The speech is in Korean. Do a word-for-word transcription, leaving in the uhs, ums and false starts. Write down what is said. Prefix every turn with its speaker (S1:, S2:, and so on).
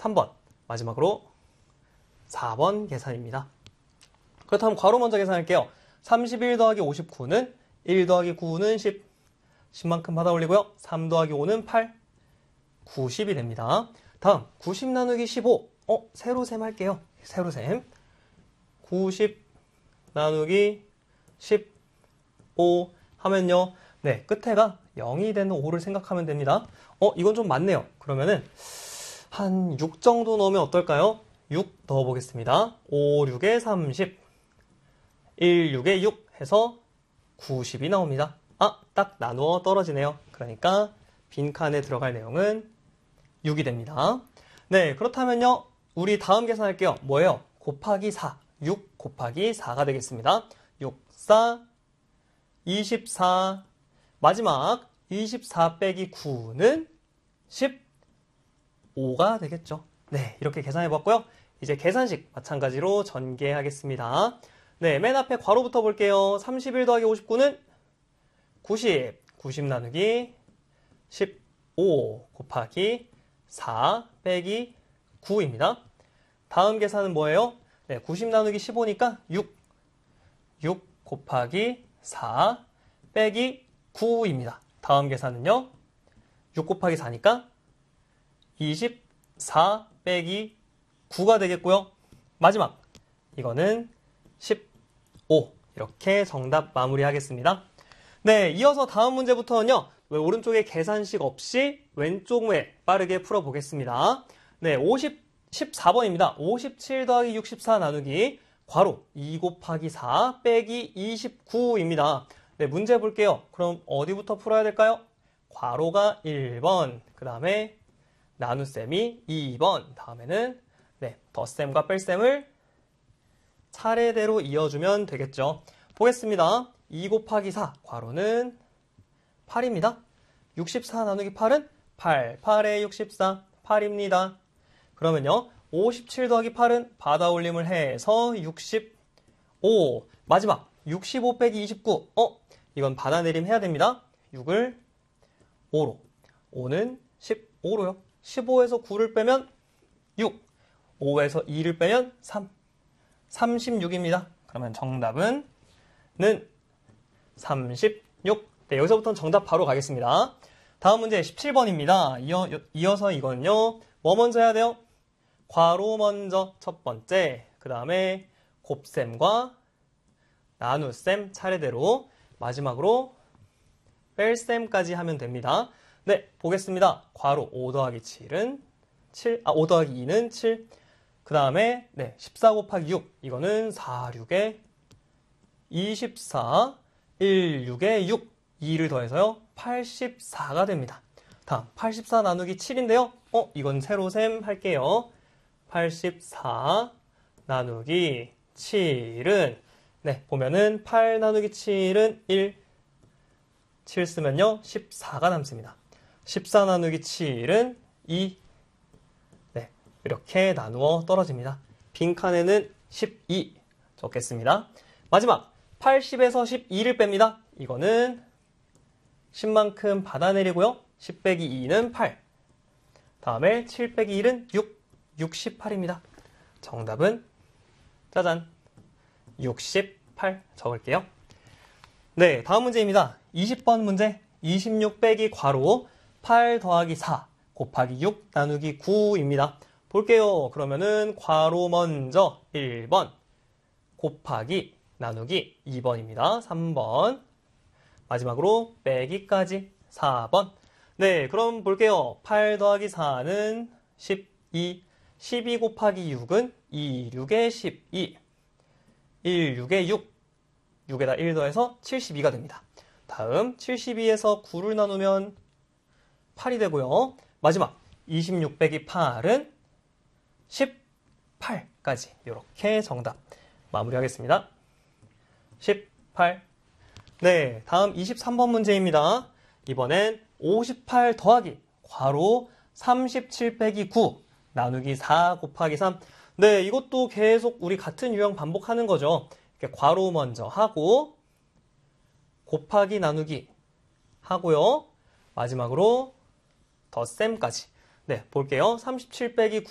S1: 삼 번. 마지막으로 사 번 계산입니다. 그렇다면 괄호 먼저 계산할게요. 삼십일 더하기 오십구는 일 더하기 구는 십. 십만큼 받아 올리고요. 삼 더하기 오는 팔. 구십이 됩니다. 다음 구십 나누기 십오. 어, 세로셈 할게요. 세로셈. 구십 나누기 십오 하면요. 네, 끝에가 영이 되는 오를 생각하면 됩니다. 어, 이건 좀 많네요. 그러면은 한 육 정도 넣으면 어떨까요? 육 넣어보겠습니다. 오, 육에 삼십. 일, 육에 육 해서 구십이 나옵니다. 아, 딱 나누어 떨어지네요. 그러니까 빈칸에 들어갈 내용은 육이 됩니다. 네, 그렇다면요. 우리 다음 계산할게요. 뭐예요? 곱하기 사. 육 곱하기 사가 되겠습니다. 육, 사, 이십사. 마지막 이십사 빼기 구는 십오가 되겠죠. 네, 이렇게 계산해봤고요. 이제 계산식 마찬가지로 전개하겠습니다. 네, 맨 앞에 괄호부터 볼게요. 삼십일 더하기 오십구는 구십. 구십 나누기 십오 곱하기 사 빼기 구입니다. 다음 계산은 뭐예요? 네, 구십 나누기 십오니까 육. 육 곱하기 사 빼기 구입니다. 다음 계산은요. 육 곱하기 사니까 이십사 빼기 구가 되겠고요. 마지막 이거는 십오. 이렇게 정답 마무리하겠습니다. 네, 이어서 다음 문제부터는요. 왜 오른쪽에 계산식 없이 왼쪽에 빠르게 풀어보겠습니다. 네, 오십, 십사 번입니다. 오십칠 더하기 육십사 나누기 괄호 이 곱하기 사 빼기 이십구입니다. 네, 문제 볼게요. 그럼 어디부터 풀어야 될까요? 괄호가 일 번, 그 다음에 나눗셈이 이 번, 다음에는 네, 덧셈과 뺄셈을 차례대로 이어주면 되겠죠. 보겠습니다. 이 곱하기 사, 괄호는 팔입니다. 육십사 나누기 팔은 팔, 팔에 육십사, 팔입니다. 그러면요, 오십칠 더하기 팔은 받아 올림을 해서 육십오. 마지막, 육십오 빼기 이십구. 어, 이건 받아 내림 해야 됩니다. 육을 오로. 오는 십오로요. 십오에서 구를 빼면 육. 오에서 이를 빼면 삼. 삼십육입니다. 그러면 정답은 는 삼십육. 네, 여기서부터는 정답 바로 가겠습니다. 다음 문제 십칠 번입니다. 이어, 이어서 이거는요. 뭐 먼저 해야 돼요? 괄호 먼저 첫 번째, 그 다음에 곱셈과 나눗셈 차례대로, 마지막으로 뺄셈까지 하면 됩니다. 네, 보겠습니다. 괄호 오 더하기 칠은 칠, 아, 오 더하기 이는 칠. 그 다음에, 네, 십사 곱하기 육. 이거는 사, 육에 이십사, 일, 육에 육. 이를 더해서요, 팔십사가 됩니다. 다음, 팔십사 나누기 칠인데요. 어, 이건 세로셈 할게요. 팔십사 나누기 칠은, 네, 보면은 팔 나누기 칠은 일. 칠 쓰면요, 십사가 남습니다. 십사 나누기 칠은 이. 네, 이렇게 나누어 떨어집니다. 빈칸에는 십이 적겠습니다. 마지막, 팔십에서 십이를 뺍니다. 이거는 십만큼 받아내리고요. 십 빼기 이는 팔. 다음에 칠 빼기 일은 육. 육십팔입니다. 정답은 짜잔, 육십팔 적을게요. 네, 다음 문제입니다. 이십 번 문제. 이십육 빼기 괄호 팔 더하기 사 곱하기 육 나누기 구입니다. 볼게요. 그러면은 괄호 먼저 일 번 곱하기 나누기 이 번입니다. 삼 번. 마지막으로 빼기까지 사 번. 네, 그럼 볼게요. 팔 더하기 사는 십이. 십이 곱하기 육은 이, 육에 십이. 일, 육에 육. 육에다 일 더해서 칠십이가 됩니다. 다음 칠십이에서 구를 나누면 팔이 되고요. 마지막 이십육 빼기 팔은 십팔까지. 이렇게 정답 마무리하겠습니다. 십팔. 네, 다음 이십삼 번 문제입니다. 이번엔 오십팔 더하기 괄호 삼십칠 빼기 구 나누기 사 곱하기 삼. 네, 이것도 계속 우리 같은 유형 반복하는 거죠. 이렇게 괄호 먼저 하고 곱하기 나누기 하고요. 마지막으로 덧셈까지. 네, 볼게요. 삼십칠 빼기